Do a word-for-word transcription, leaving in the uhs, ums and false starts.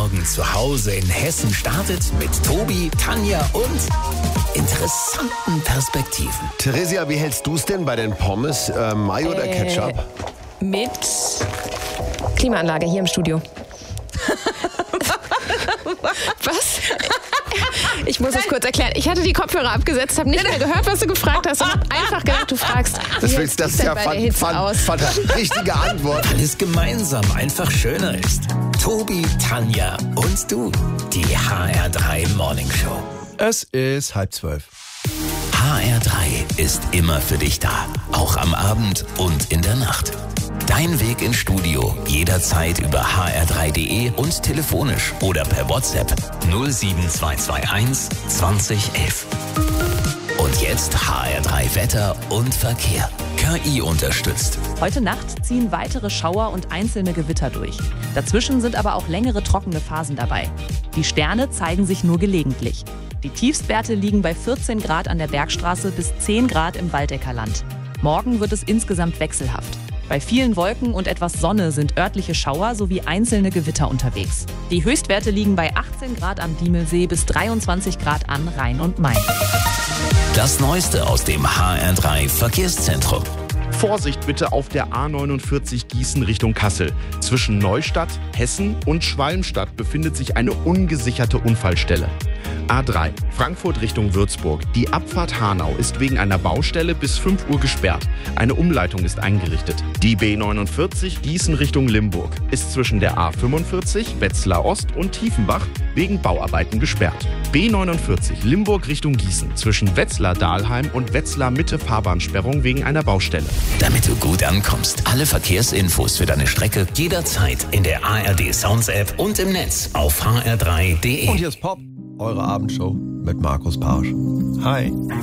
Morgen zu Hause in Hessen startet mit Tobi, Tanja und interessanten Perspektiven. Theresia, wie hältst du es denn bei den Pommes? Äh, Mayo oder Äh, Ketchup? Mit Klimaanlage hier im Studio. Was? Ich muss es kurz erklären. Ich hatte die Kopfhörer abgesetzt, habe nicht mehr gehört, was du gefragt hast und habe einfach gedacht, du fragst, Das, wie willst, das sieht's ist denn ja bei der fan, Hitze fan, aus? fan, richtige Antwort. Weil es gemeinsam einfach schöner ist. Tobi, Tanja und du. Die H R drei Morning Show. Es ist halb zwölf. H R drei ist immer für dich da. Auch am Abend und in der Nacht. Dein Weg ins Studio jederzeit über h r drei punkt d e und telefonisch oder per WhatsApp null sieben zwei zwei eins zwanzig elf. Und jetzt H R drei Wetter und Verkehr. K I unterstützt. Heute Nacht ziehen weitere Schauer und einzelne Gewitter durch. Dazwischen sind aber auch längere trockene Phasen dabei. Die Sterne zeigen sich nur gelegentlich. Die Tiefstwerte liegen bei vierzehn Grad an der Bergstraße bis zehn Grad im Waldeckerland. Morgen wird es insgesamt wechselhaft. Bei vielen Wolken und etwas Sonne sind örtliche Schauer sowie einzelne Gewitter unterwegs. Die Höchstwerte liegen bei achtzehn Grad am Diemelsee bis dreiundzwanzig Grad an Rhein und Main. Das Neueste aus dem H R drei Verkehrszentrum. Vorsicht bitte auf der A neunundvierzig Gießen Richtung Kassel. Zwischen Neustadt, Hessen und Schwalmstadt befindet sich eine ungesicherte Unfallstelle. A drei, Frankfurt Richtung Würzburg. Die Abfahrt Hanau ist wegen einer Baustelle bis fünf Uhr gesperrt. Eine Umleitung ist eingerichtet. Die B neunundvierzig Gießen Richtung Limburg ist zwischen der A fünfundvierzig, Wetzlar Ost und Tiefenbach wegen Bauarbeiten gesperrt. B neunundvierzig Limburg Richtung Gießen zwischen Wetzlar-Dahlheim und Wetzlar-Mitte Fahrbahnsperrung wegen einer Baustelle. Damit du gut ankommst. Alle Verkehrsinfos für deine Strecke jederzeit in der A R D Sounds App und im Netz auf h r drei punkt d e. Und hier ist Pop, eure Abendshow mit Markus Pausch. Hi.